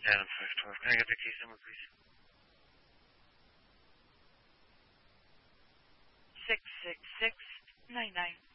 Adam 512. Can I get the case number, please? 66699.